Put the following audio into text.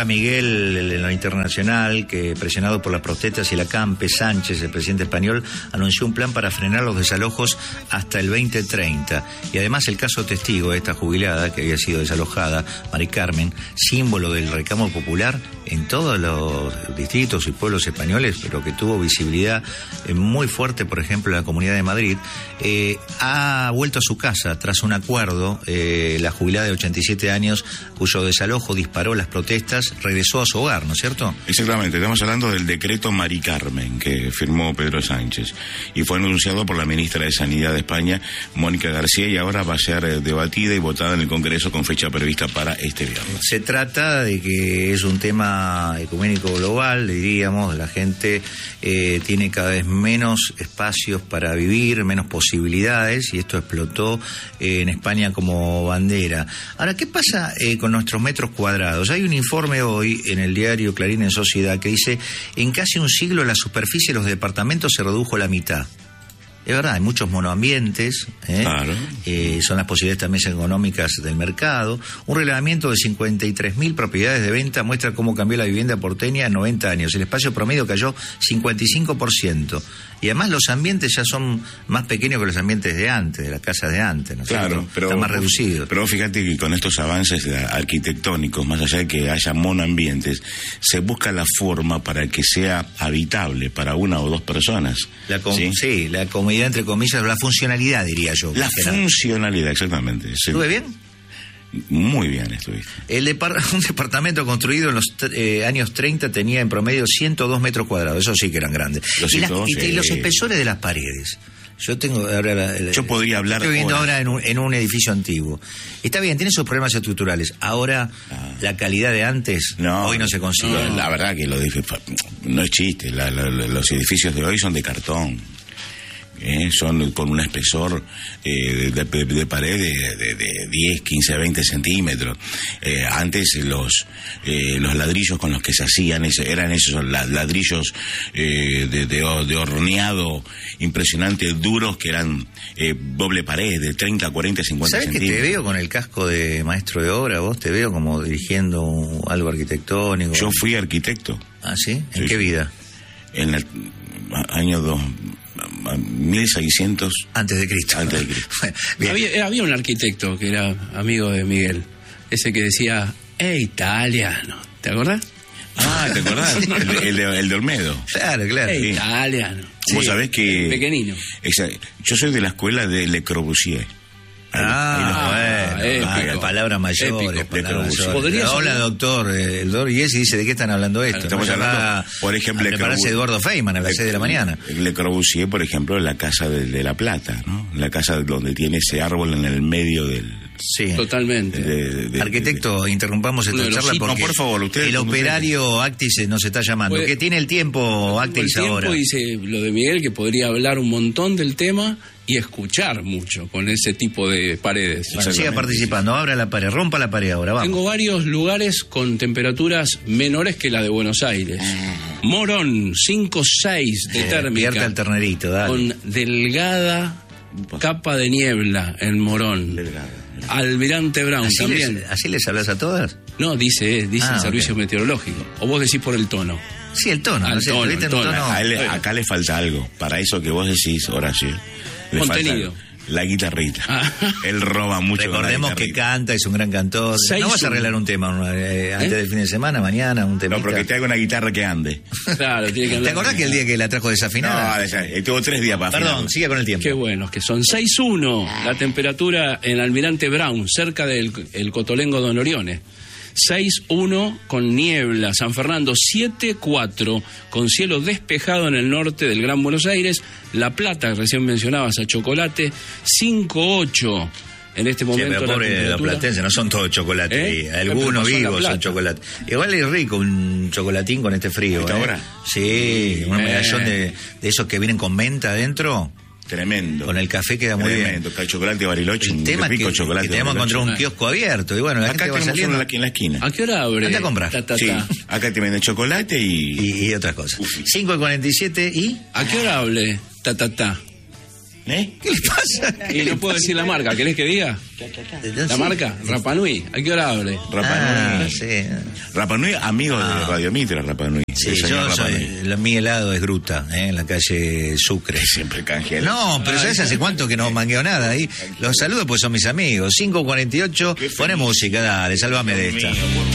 cuenta Miguel en lo internacional que, presionado por las protestas y la CAMPE, Sánchez, el presidente español, anunció un plan para frenar los desalojos hasta el 2030. Y además el caso testigo de esta jubilada que había sido desalojada, Mari Carmen, símbolo del reclamo popular en todos los distritos y pueblos españoles, pero que tuvo visibilidad muy fuerte, por ejemplo, en la Comunidad de Madrid, ha vuelto a su casa tras un acuerdo. La jubilada de 87 años, cuyo desalojo disparó las protestas, regresó a su hogar, ¿no es cierto? Exactamente, estamos hablando del decreto Mari Carmen que firmó Pedro Sánchez y fue anunciado por la ministra de Sanidad de España, Mónica García, y ahora va a ser debatida y votada en el Congreso con fecha prevista para este viernes. Se trata de que es un tema ecuménico global, diríamos, la gente tiene cada vez menos espacios para vivir, menos posibilidades, y esto explotó en España como bandera. Ahora, ¿qué pasa con nuestros metros cuadrados? Hay un informe hoy en el diario Clarín en Sociedad que dice: en casi un siglo la superficie de los departamentos se redujo a la mitad. Es verdad, hay muchos monoambientes, Claro. Son las posibilidades también económicas del mercado. Un relevamiento de 53.000 propiedades de venta muestra cómo cambió la vivienda porteña en 90 años. El espacio promedio cayó 55%. Y además los ambientes ya son más pequeños que los ambientes de antes, de las casas de antes, ¿no? Claro, pero están más reducidos. Pero fíjate que con estos avances arquitectónicos, más allá de que haya monoambientes, se busca la forma para que sea habitable para una o dos personas. ¿Sí? La comodidad, entre comillas, la funcionalidad, diría yo. La funcionalidad, exactamente. Sí. ¿Estuve bien? Muy bien estuviste. Un departamento construido en los años 30 tenía en promedio 102 metros cuadrados, eso sí que eran grandes. Y los espesores de las paredes. Yo tengo ahora yo podría hablar. Estoy viviendo ahora en un edificio antiguo. Está bien, tiene sus problemas estructurales. Ahora, la calidad de antes, hoy no se consigue. La verdad que no es chiste. Los edificios de hoy son de cartón. Son con un espesor de pared de 10, 15, 20 centímetros. Antes los ladrillos con los que se hacían eran esos ladrillos de horneado impresionante, duros, que eran doble pared de 30, 40, 50 ¿Sabes centímetros. Que te veo con el casco de maestro de obra? Vos te veo como dirigiendo algo arquitectónico. Yo fui arquitecto. ¿Ah, sí? ¿En qué sí. vida? En el año 1600 antes de Cristo. Había un arquitecto que era amigo de Miguel, ese que decía italiano, ¿te acordás? ¿te acordás? el de Olmedo. Claro. Italiano. Vos sabés que pequeñino. Yo soy de la escuela de Le Corbusier. Palabras mayores. Hola, doctor. El doctor Yesi dice: ¿de qué están hablando esto? Estamos hablando, por ejemplo, me parece Eduardo Feynman a las 6 de la mañana. Le Corbusier, por ejemplo, la casa de La Plata, ¿no? La casa donde tiene ese árbol en el medio del... Sí, totalmente. Arquitecto, interrumpamos esta charla porque por favor, el operario Actis nos está llamando. ¿Qué tiene el tiempo Actis ahora? Dice lo de Miguel, que podría hablar un montón del tema y escuchar mucho con ese tipo de paredes. Bueno, siga participando, abra la pared, rompa la pared ahora, vamos. Tengo varios lugares con temperaturas menores que la de Buenos Aires. Morón, 5-6 de térmica. Pierda el ternerito, dale. Con delgada capa de niebla en Morón. Delgada. Almirante Brown también. ¿Así les hablas a todas? No, dice el servicio meteorológico. O vos decís por el tono. Sí, el tono. El tono. Acá le falta algo. Para eso que vos decís, Horacio, le contenido. Falta la guitarrita. Él roba mucho. Recordemos que canta, es un gran cantor. ¿No vas a arreglar un tema antes del fin de semana, mañana, un tema? No, porque te haga una guitarra que ande. Claro, tiene que andar. ¿Te acordás que el día que la trajo desafinada? No, tuvo 3 días para Perdón, siga con el tiempo. Qué bueno, que son 6-1 la temperatura en Almirante Brown, cerca del Cotolengo Don Orione. 6-1 con niebla. San Fernando 7-4 con cielo despejado en el norte del Gran Buenos Aires. La Plata, recién mencionabas, a chocolate, 5-8 en este momento. Sí, pero pobre los platenses, no son todos chocolates. Algunos vivos son chocolate. Igual es rico un chocolatín con este frío. ¿Ahora? Sí, un medallón de esos que vienen con menta adentro. Tremendo. Con el café queda muy bien. Tremendo. Chocolate Bariloche, un rico chocolate. Que tenemos que encontrar un kiosco abierto. Y bueno, acá tenemos uno aquí en la esquina. ¿A qué hora abre? Anda a comprar. Sí, acá te venden chocolate y otras cosas. 5:47 y... ¿A qué hora abre? ¿Qué le pasa? Y no puedo decir la marca, ¿querés que diga? ¿La marca? Rapa Nui. ¿A qué hora abre? Rapa Nui. Sí. Rapa Nui, amigo de Radio Mitra, Rapa Nui. Sí, mi helado es Gruta, en la calle Sucre. Siempre canjea. No, pero ¿sabes hace cuánto que no mangueo nada ahí? Los saludos pues son mis amigos. 5:48, pone música, dale, sálvame de esta.